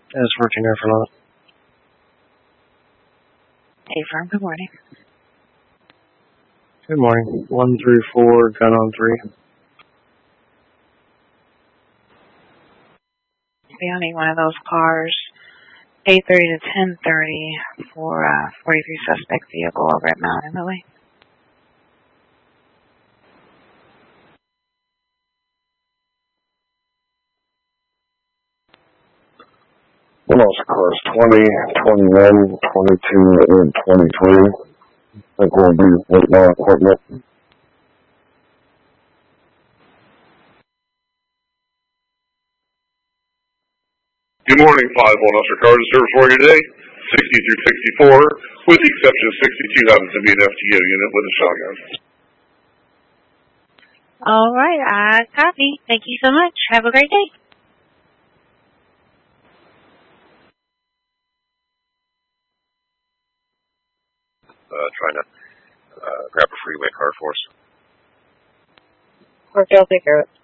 As Virginia for Love. Hey, Firm, good morning. Good morning. 134, gun on 3. We only need one of those cars, 8:30 to 10:30 for 43 suspect vehicle over at Mount and Lily. We lost cars 20, 21, 22, and 23. I think we'll be waiting on equipment. Good morning, 5-1 Officer Carter service for you today. 60 through 64, with the exception of 62 happens to be an FTO unit with a shotgun. All right, I copy. Thank you so much. Have a great day. Trying to grab a freeway car for us. Or they'll take care of it.